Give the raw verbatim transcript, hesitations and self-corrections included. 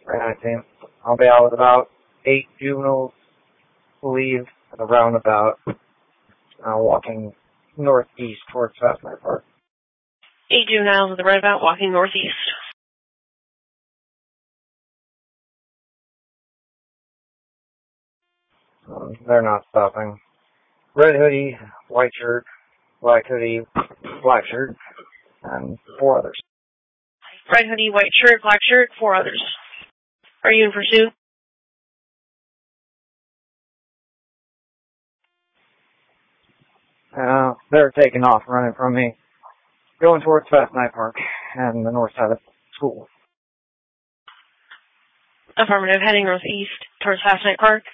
Right, team. I'll be out with about eight juveniles to leave at the roundabout, uh, walking northeast towards Fastnight Park. Eight juveniles at the roundabout walking northeast. Um, they're not stopping. Red hoodie, white shirt, black hoodie, black shirt, and four others. Red hoodie, white shirt, black shirt, four others. Are you in pursuit? Uh, they're taking off, running from me, going towards Fastnight Park and the north side of the school. Affirmative, heading northeast towards Fastnight Park.